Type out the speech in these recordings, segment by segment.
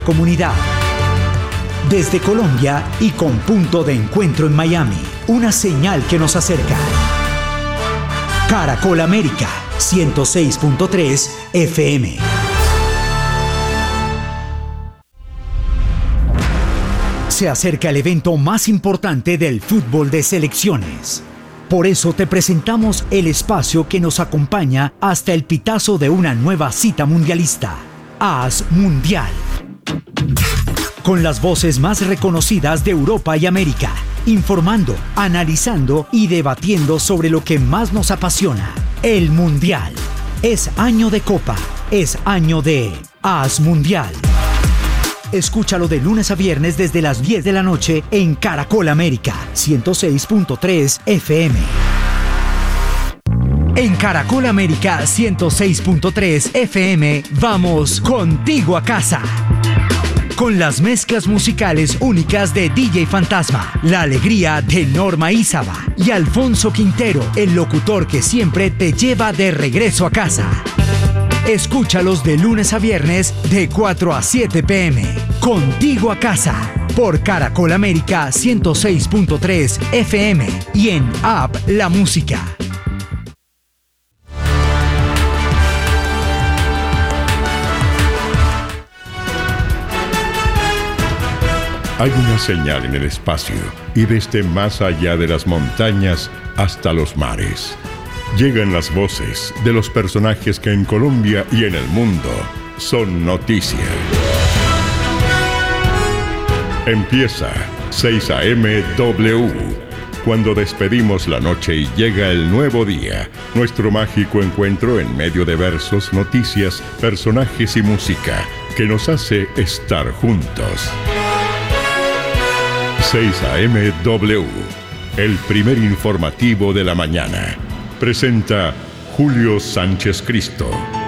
Comunidad. Desde Colombia y con punto de encuentro en Miami, una señal que nos acerca. Caracol América, 106.3 FM. Se acerca el evento más importante del fútbol de selecciones. Por eso te presentamos el espacio que nos acompaña hasta el pitazo de una nueva cita mundialista. AS Mundial. Con las voces más reconocidas de Europa y América, informando, analizando y debatiendo sobre lo que más nos apasiona, el Mundial. Es año de Copa, es año de AS Mundial. Escúchalo de lunes a viernes desde las 10 de la noche en Caracol América, 106.3 FM. En Caracol América 106.3 FM, vamos contigo a casa. Con las mezclas musicales únicas de DJ Fantasma, la alegría de Norma Ízaba y Alfonso Quintero, el locutor que siempre te lleva de regreso a casa. Escúchalos de lunes a viernes de 4 a 7 p.m. Contigo a casa, por Caracol América 106.3 FM y en App La Música. Hay una señal en el espacio y desde más allá de las montañas hasta los mares. Llegan las voces de los personajes que en Colombia y en el mundo son noticia. Empieza 6 a.m. W. Cuando despedimos la noche y llega el nuevo día, nuestro mágico encuentro en medio de versos, noticias, personajes y música que nos hace estar juntos. 6 a.m. W, el primer informativo de la mañana. Presenta Julio Sánchez Cristo.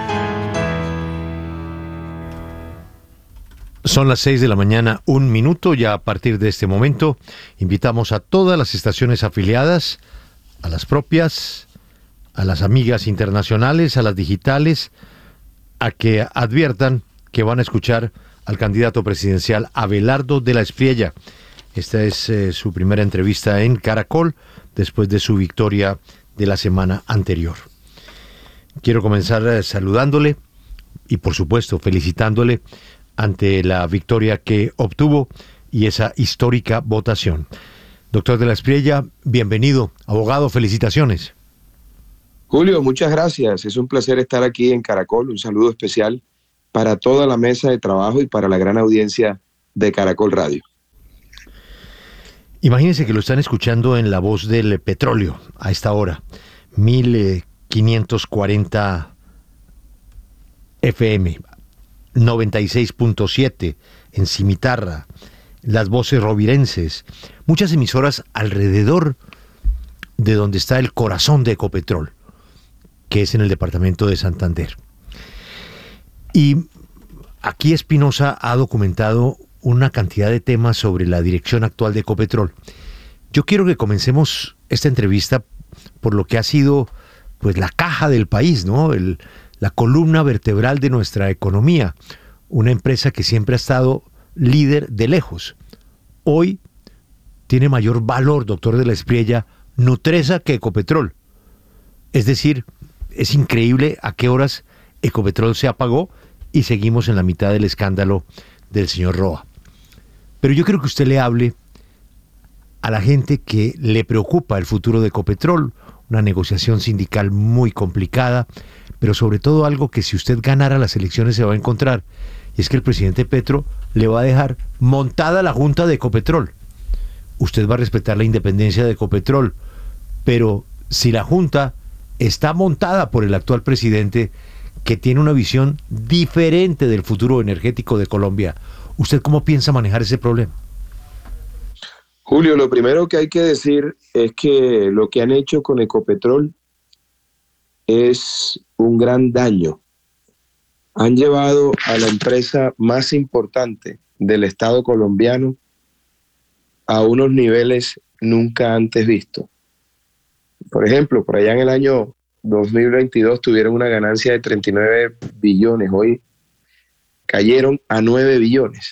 Son las 6 de la mañana, 1 minuto. Ya a partir de este momento, invitamos a todas las estaciones afiliadas, a las propias, a las amigas internacionales, a las digitales, a que adviertan que van a escuchar al candidato presidencial Abelardo de la Espriella. Esta es su primera entrevista en Caracol después de su victoria de la semana anterior. Quiero comenzar saludándole y por supuesto felicitándole ante la victoria que obtuvo y esa histórica votación. Doctor de la Espriella, bienvenido. Abogado, felicitaciones. Julio, muchas gracias. Es un placer estar aquí en Caracol. Un saludo especial para toda la mesa de trabajo y para la gran audiencia de Caracol Radio. Imagínense que lo están escuchando en La Voz del Petróleo a esta hora, 1540 FM, 96.7 en Cimitarra, Las Voces Rovirenses, muchas emisoras alrededor de donde está el corazón de Ecopetrol, que es en el departamento de Santander. Y aquí Espinosa ha documentado una cantidad de temas sobre la dirección actual de Ecopetrol. Yo quiero que comencemos esta entrevista por lo que ha sido pues la caja del país, ¿no? La columna vertebral de nuestra economía, una empresa que siempre ha estado líder de lejos. Hoy tiene mayor valor, doctor de la Espriella, Nutresa que Ecopetrol. Es decir, es increíble a qué horas Ecopetrol se apagó y seguimos en la mitad del escándalo del señor Roa. Pero yo quiero que usted le hable a la gente que le preocupa el futuro de Ecopetrol, una negociación sindical muy complicada, pero sobre todo algo que si usted ganara las elecciones se va a encontrar, y es que el presidente Petro le va a dejar montada la junta de Ecopetrol. Usted va a respetar la independencia de Ecopetrol, pero si la junta está montada por el actual presidente, que tiene una visión diferente del futuro energético de Colombia, ¿usted cómo piensa manejar ese problema? Julio, lo primero que hay que decir es que lo que han hecho con Ecopetrol es un gran daño. Han llevado a la empresa más importante del Estado colombiano a unos niveles nunca antes vistos. Por ejemplo, por allá en el año 2022 tuvieron una ganancia de 39 billones. Hoy cayeron a 9 billones.